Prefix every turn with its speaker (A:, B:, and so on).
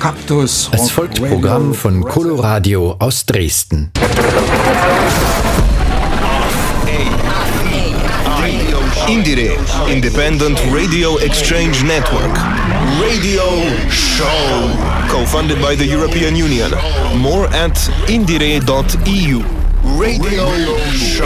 A: Kaktus.
B: Es folgt Programm von Coloradio aus Dresden.
C: Indire, Independent Radio Exchange Network. Radio Show. Co-funded by the European Union. More at indire.eu. Radio Show.